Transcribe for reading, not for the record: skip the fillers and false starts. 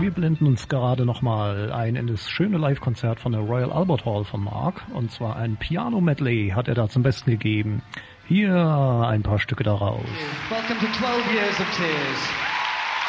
Wir blenden uns gerade nochmal ein in das schöne Live-Konzert von der Royal Albert Hall von Mark. Und zwar ein Piano-Medley hat er da zum Besten gegeben. Hier ein paar Stücke daraus. Welcome to 12 Years of Tears.